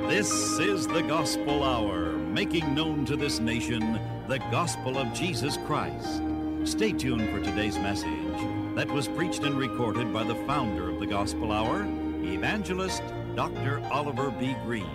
This is the Gospel Hour, making known to this nation the gospel of Jesus Christ. Stay tuned for today's message that was preached and recorded by the founder of the Gospel Hour, Evangelist Dr. Oliver B. Green.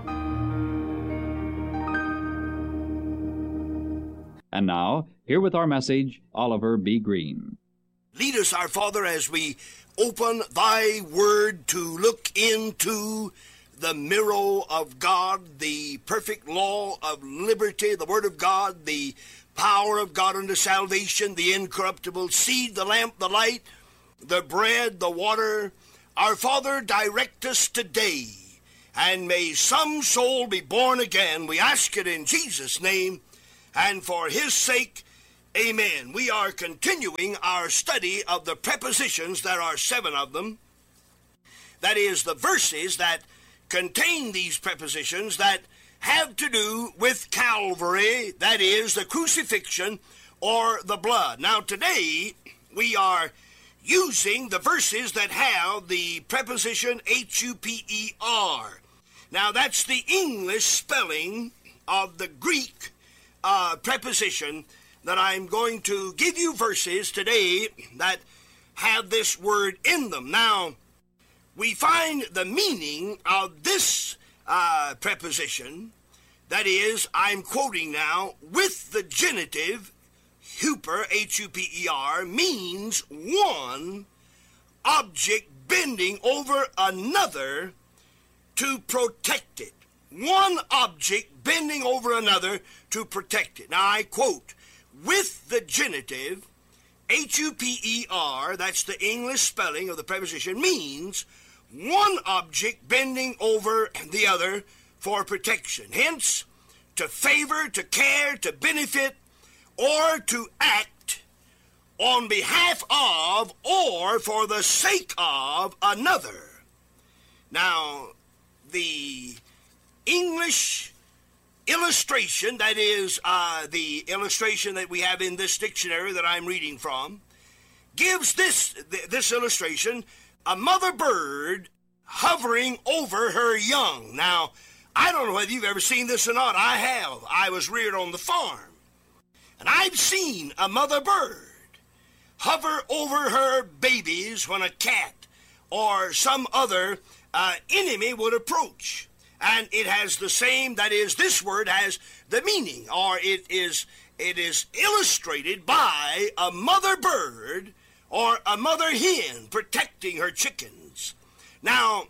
And now, here with our message, Oliver B. Green. Lead us, our Father, as we open thy word to look into the mirror of God, the perfect law of liberty, the word of God, the power of God unto salvation, the incorruptible seed, the lamp, the light, the bread, the water. Our Father, direct us today, and may some soul be born again. We ask it in Jesus' name, and for his sake, amen. We are continuing our study of the prepositions. There are 7 of them. That is, the verses that contain these prepositions that have to do with Calvary, that is, the crucifixion or the blood. Now, today, we are using the verses that have the preposition H-U-P-E-R. Now, that's the English spelling of the Greek preposition that I'm going to give you verses today that have this word in them. Now, we find the meaning of this preposition, that is, I'm quoting now, with the genitive, huper, H-U-P-E-R, means one object bending over another to protect it. One object bending over another to protect it. Now, I quote, with the genitive, H-U-P-E-R, that's the English spelling of the preposition, means one object bending over the other for protection. Hence, to favor, to care, to benefit, or to act on behalf of or for the sake of another. Now, the English illustration, that is the illustration that we have in this dictionary that I'm reading from, gives this illustration: a mother bird hovering over her young. Now, I don't know whether you've ever seen this or not. I have. I was reared on the farm, and I've seen a mother bird hover over her babies when a cat or some other enemy would approach. And it has the same, that is, this word has the meaning, or it is illustrated by a mother bird or a mother hen protecting her chickens. Now,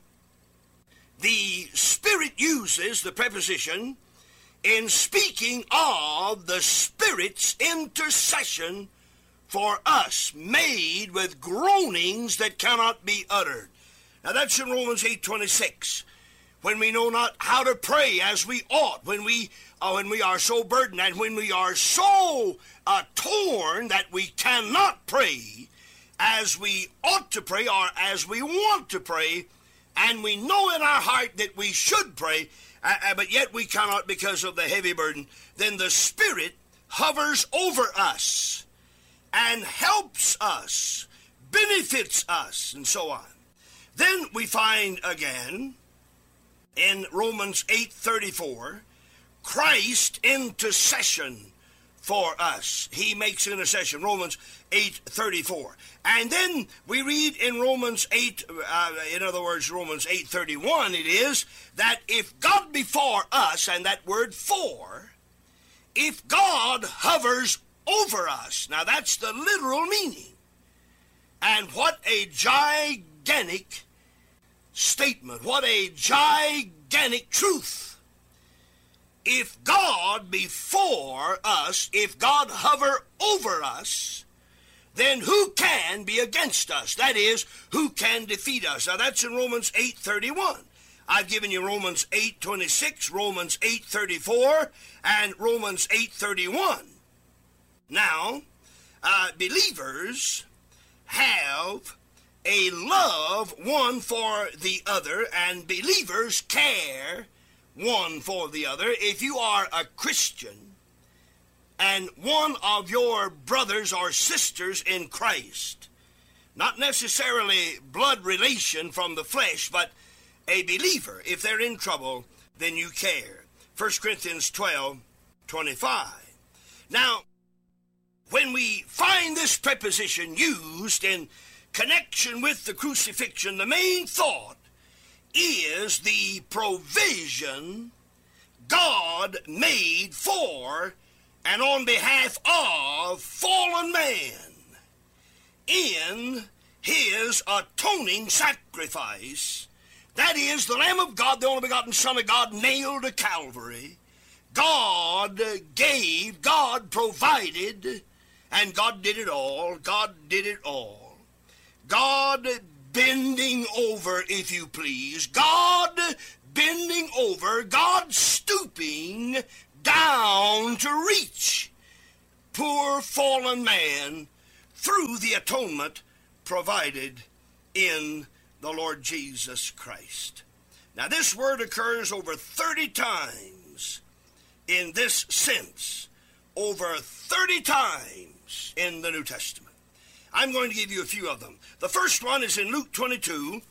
the Spirit uses the preposition in speaking of the Spirit's intercession for us, made with groanings that cannot be uttered. Now, that's in Romans 8:26. When we know not how to pray as we ought, when we are so burdened, and when we are so torn that we cannot pray as we ought to pray or as we want to pray, and we know in our heart that we should pray, but yet we cannot because of the heavy burden, then the Spirit hovers over us and helps us, benefits us, and so on. Then we find again in Romans 8:34, Christ intercession for us. He makes intercession, Romans 8:34. And then we read in Romans 8, in other words, Romans 8:31, it is, that if God be for us, and that word for, if God hovers over us, now that's the literal meaning. And what a gigantic statement, what a gigantic truth. If God be for us, if God hover over us, then who can be against us? That is, who can defeat us? Now that's in Romans 8:31. I've given you Romans 8:26, Romans 8:34, and Romans 8:31. Now, believers have a love one for the other, and believers care one for the other. If you are a Christian and one of your brothers or sisters in Christ, not necessarily blood relation from the flesh, but a believer, if they're in trouble, then you care. 1 Corinthians 12:25. Now, when we find this preposition used in connection with the crucifixion, the main thought is the provision God made for and on behalf of fallen man in his atoning sacrifice. That is, the Lamb of God, the only begotten Son of God, nailed to Calvary. God gave, God provided, and God did it all. God did it all. God bending over, if you please. God bending over, God stooping down to reach poor fallen man through the atonement provided in the Lord Jesus Christ. Now, this word occurs over 30 times in this sense, over 30 times in the New Testament. I'm going to give you a few of them. The first one is in Luke 22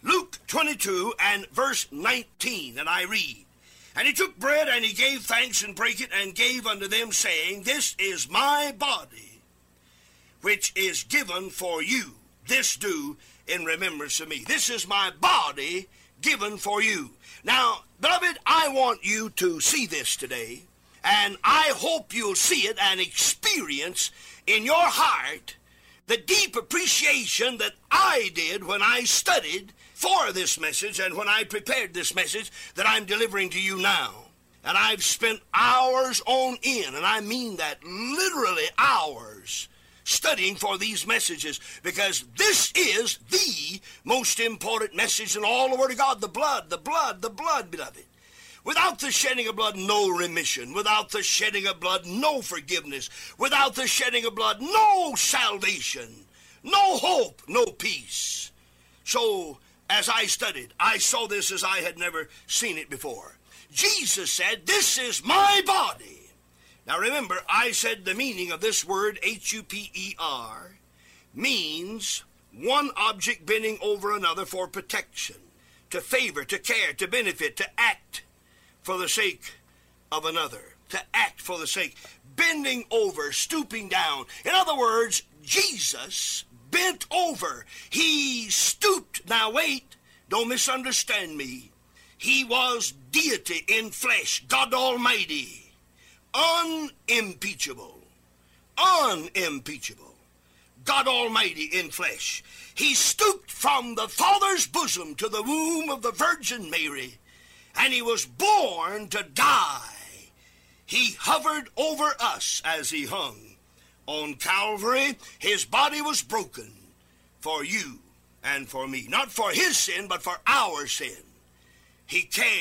and verse 19, and I read, "And he took bread, and he gave thanks, and brake it, and gave unto them, saying, This is my body, which is given for you. This do in remembrance of me." This is my body given for you. Now, beloved, I want you to see this today, and I hope you'll see it and experience in your heart the deep appreciation that I did when I studied for this message and when I prepared this message that I'm delivering to you now. And I've spent hours on end, and I mean that literally hours, studying for these messages, because this is the most important message in all the Word of God. The blood, the blood, the blood, beloved. Without the shedding of blood, no remission. Without the shedding of blood, no forgiveness. Without the shedding of blood, no salvation. No hope, no peace. So, as I studied, I saw this as I had never seen it before. Jesus said, "This is my body." Now remember, I said the meaning of this word, H-U-P-E-R, means one object bending over another for protection, to favor, to care, to benefit, to act for the sake of another, to act for the sake, bending over, stooping down. In other words, Jesus bent over. He stooped. Now wait, don't misunderstand me. He was deity in flesh, God Almighty. Unimpeachable, God Almighty in flesh. He stooped from the Father's bosom to the womb of the Virgin Mary, and he was born to die. He hovered over us as he hung on Calvary. His body was broken for you and for me, not for his sin, but for our sin. He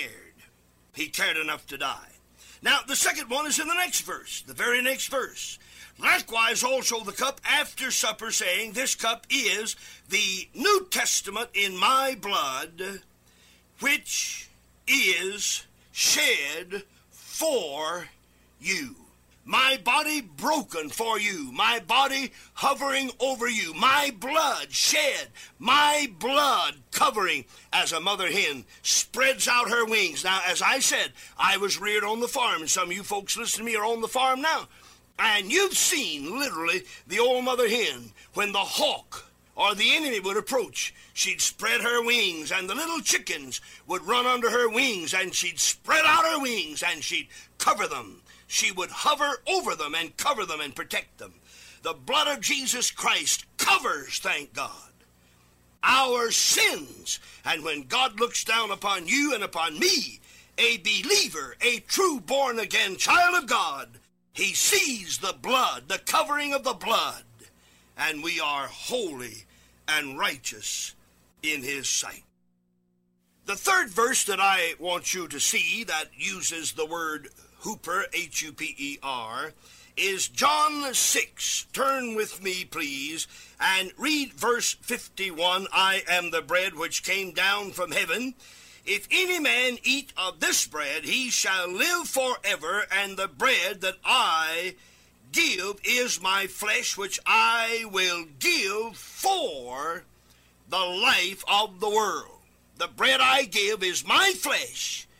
cared enough to die. Now, the second one is in the next verse, the very next verse. "Likewise also the cup after supper, saying, This cup is the New Testament in my blood, which is shed for you." My body broken for you, my body hovering over you, my blood shed, my blood covering as a mother hen spreads out her wings. Now, as I said, I was reared on the farm, and some of you folks listening to me are on the farm now. And you've seen, literally, the old mother hen, when the hawk or the enemy would approach, she'd spread her wings, and the little chickens would run under her wings, and she'd spread out her wings, and she'd cover them. She would hover over them and cover them and protect them. The blood of Jesus Christ covers, thank God, our sins. And when God looks down upon you and upon me, a believer, a true born-again child of God, he sees the blood, the covering of the blood, and we are holy and righteous in his sight. The third verse that I want you to see that uses the word Hooper, H-U-P-E-R, is John 6. Turn with me, please, and read verse 51. "I am the bread which came down from heaven. If any man eat of this bread, he shall live forever, and the bread that I give is my flesh, which I will give for the life of the world." The bread I give is my flesh,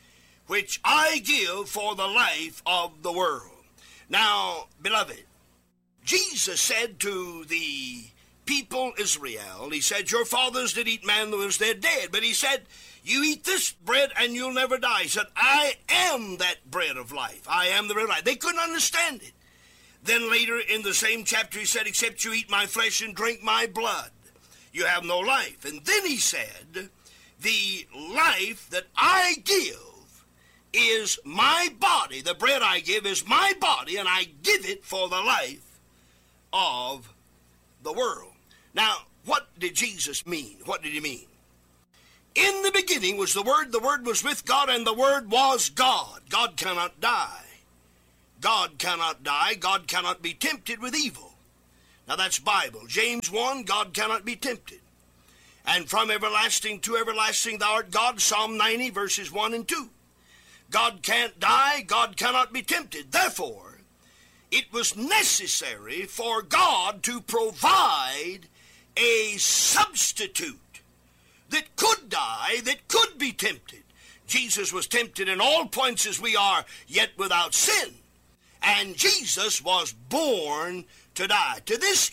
which I give for the life of the world. Now, beloved, Jesus said to the people Israel, he said, your fathers did eat manna when they're dead. But he said, you eat this bread and you'll never die. He said, I am that bread of life. I am the bread of life. They couldn't understand it. Then later in the same chapter he said, except you eat my flesh and drink my blood, you have no life. And then he said, the life that I give is my body. The bread I give is my body, and I give it for the life of the world. Now, what did Jesus mean? What did he mean? In the beginning was the Word was with God, and the Word was God. God cannot die. God cannot die. God cannot be tempted with evil. Now that's Bible. James 1, God cannot be tempted. And from everlasting to everlasting thou art God, Psalm 90, verses 1 and 2. God can't die. God cannot be tempted. Therefore, it was necessary for God to provide a substitute that could die, that could be tempted. Jesus was tempted in all points as we are, yet without sin. And Jesus was born to die. To this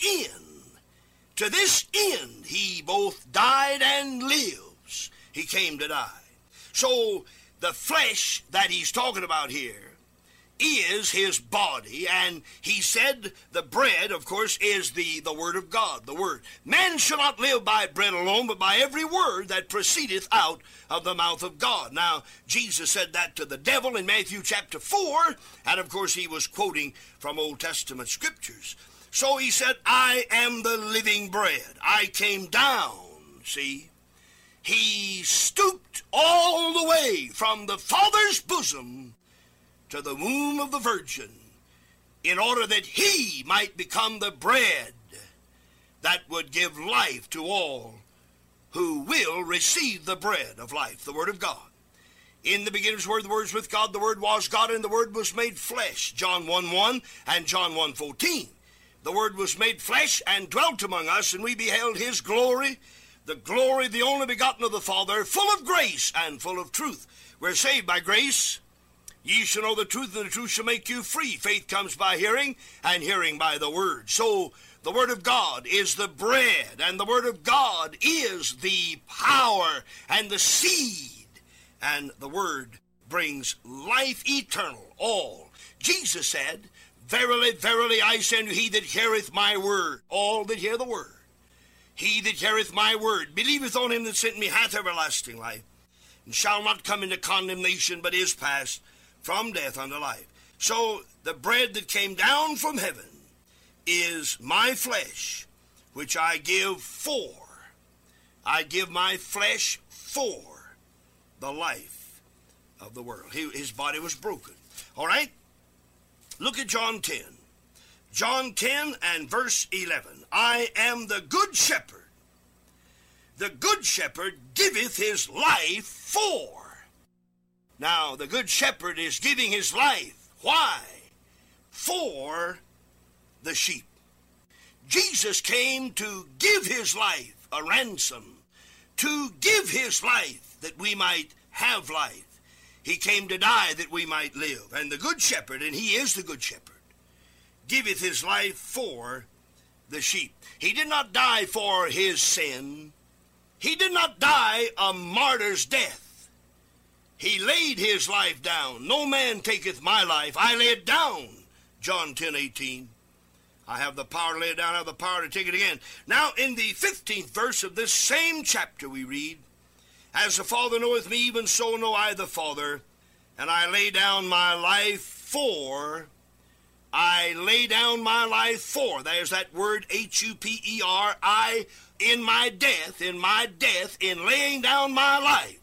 end, he both died and lives. He came to die. So the flesh that he's talking about here is his body, and he said the bread, of course, is the Word of God, the Word. Man shall not live by bread alone, but by every word that proceedeth out of the mouth of God. Now, Jesus said that to the devil in Matthew chapter 4, and of course he was quoting from Old Testament scriptures. So he said, I am the living bread. I came down, see. He stooped all the way from the Father's bosom to the womb of the Virgin, in order that he might become the bread that would give life to all who will receive the bread of life, the Word of God. In the beginning was the Word was with God, the Word was God, and the Word was made flesh, John 1:1 and John 1:14. The Word was made flesh and dwelt among us, and we beheld his glory, the only begotten of the Father, full of grace and full of truth. We're saved by grace. Ye shall know the truth, and the truth shall make you free. Faith comes by hearing, and hearing by the Word. So the Word of God is the bread, and the Word of God is the power and the seed. And the Word brings life eternal, all. Jesus said, verily, verily, I say unto you, he that heareth my word, all that hear the Word, he that heareth my word, believeth on him that sent me, hath everlasting life, and shall not come into condemnation, but is passed from death unto life. So the bread that came down from heaven is my flesh, which I give for. I give my flesh for the life of the world. His body was broken. All right? Look at John 10. John 10 and verse 11. I am the good shepherd. The good shepherd giveth his life for. Now, the good shepherd is giving his life. Why? For the sheep. Jesus came to give his life, a ransom, to give his life that we might have life. He came to die that we might live. And the good shepherd, and he is the good shepherd, giveth his life for the sheep. He did not die for his sin. He did not die a martyr's death. He laid his life down. No man taketh my life. I lay it down. John 10:18. I have the power to lay it down. I have the power to take it again. Now, in the 15th verse of this same chapter we read, as the Father knoweth me, even so know I the Father, and I lay down my life for. I lay down my life for. There's that word H-U-P-E-R. I, in my death, in laying down my life,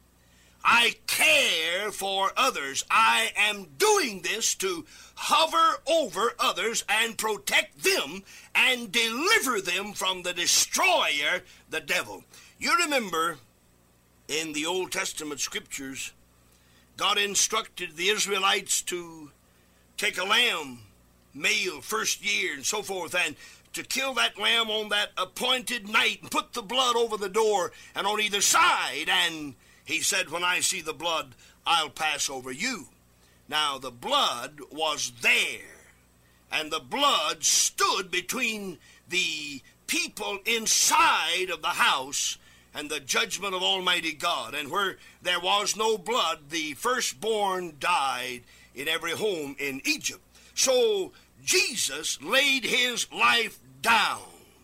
I care for others. I am doing this to hover over others and protect them and deliver them from the destroyer, the devil. You remember in the Old Testament scriptures, God instructed the Israelites to take a lamb, male, first year, and so forth, and to kill that lamb on that appointed night and put the blood over the door and on either side, and He said, when I see the blood, I'll pass over you. Now, the blood was there, and the blood stood between the people inside of the house and the judgment of Almighty God. And where there was no blood, the firstborn died in every home in Egypt. So Jesus laid his life down.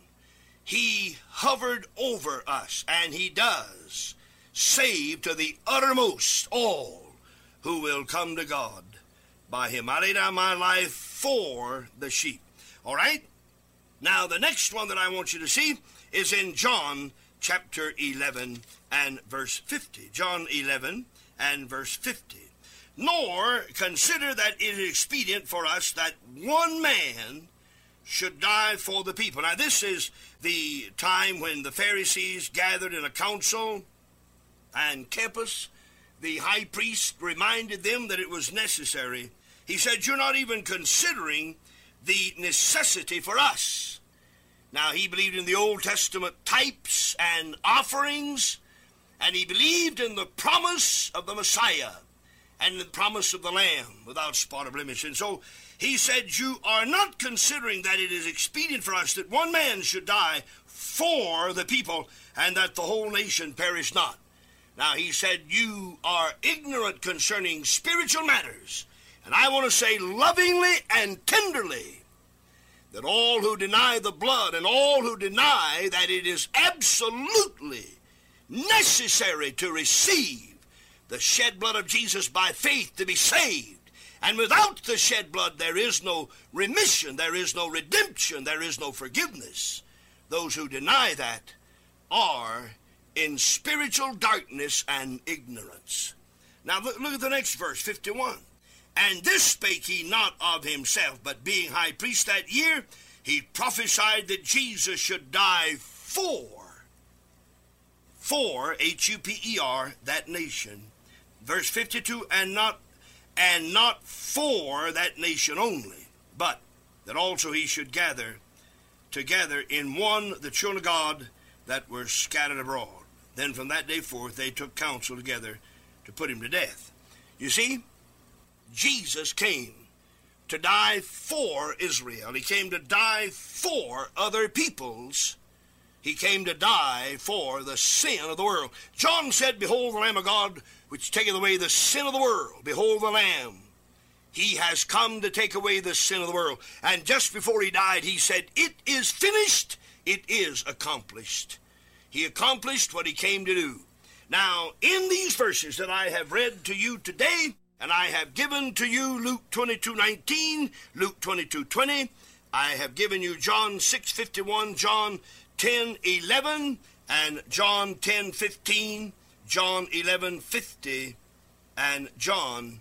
He hovered over us, and he does save to the uttermost all who will come to God by him. I lay down my life for the sheep. All right? Now, the next one that I want you to see is in John chapter 11 and verse 50. John 11 and verse 50. Nor consider that it is expedient for us that one man should die for the people. Now, this is the time when the Pharisees gathered in a council, and Caiaphas, the high priest, reminded them that it was necessary. He said, you're not even considering the necessity for us. Now, he believed in the Old Testament types and offerings, and he believed in the promise of the Messiah and the promise of the Lamb without spot or blemish. And so he said, you are not considering that it is expedient for us that one man should die for the people, and that the whole nation perish not. Now, he said, you are ignorant concerning spiritual matters. And I want to say lovingly and tenderly that all who deny the blood and all who deny that it is absolutely necessary to receive the shed blood of Jesus by faith to be saved. And without the shed blood, there is no remission, there is no redemption, there is no forgiveness. Those who deny that are in spiritual darkness and ignorance. Now look at the next verse, 51. And this spake he not of himself, but being high priest that year, he prophesied that Jesus should die for, H-U-P-E-R, that nation. Verse 52, and not for that nation only, but that also he should gather together in one the children of God that were scattered abroad. Then from that day forth they took counsel together to put him to death. You see, Jesus came to die for Israel. He came to die for other peoples. He came to die for the sin of the world. John said, behold the Lamb of God, which taketh away the sin of the world. Behold the Lamb. He has come to take away the sin of the world. And just before he died, he said, it is finished. It is accomplished. He accomplished what he came to do. Now, in these verses that I have read to you today, and I have given to you Luke 22:19, Luke 22:20, I have given you John 6:51, John 10:11, and John 10:15, John 11:50, and John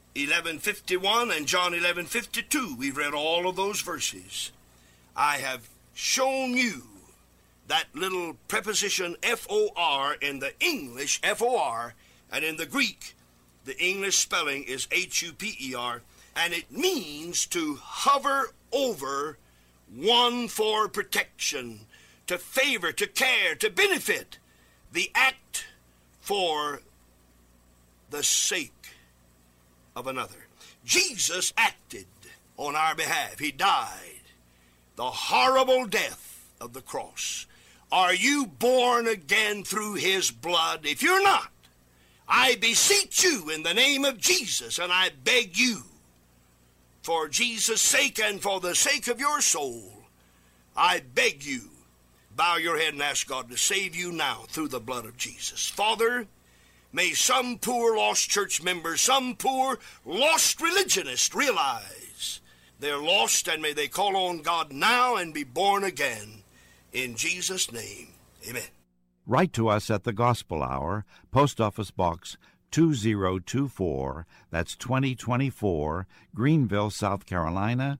11:51, and John 11:52. We've read all of those verses. I have shown you that little preposition F-O-R in the English, F-O-R, and in the Greek, the English spelling is H-U-P-E-R, and it means to hover over one for protection, to favor, to care, to benefit, the act for the sake of another. Jesus acted on our behalf. He died the horrible death of the cross. Are you born again through his blood? If you're not, I beseech you in the name of Jesus, and I beg you, for Jesus' sake and for the sake of your soul, I beg you, bow your head and ask God to save you now through the blood of Jesus. Father, may some poor lost church member, some poor lost religionist realize they're lost, and may they call on God now and be born again. In Jesus' name, amen. Write to us at the Gospel Hour, Post Office Box 2024, that's 2024, Greenville, South Carolina,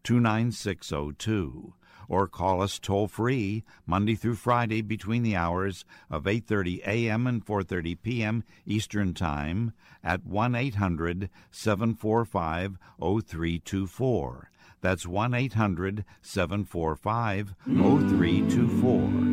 29602. Or call us toll-free Monday through Friday between the hours of 8:30 a.m. and 4:30 p.m. Eastern Time at 1-800-745-0324. That's 1-800-745-0324.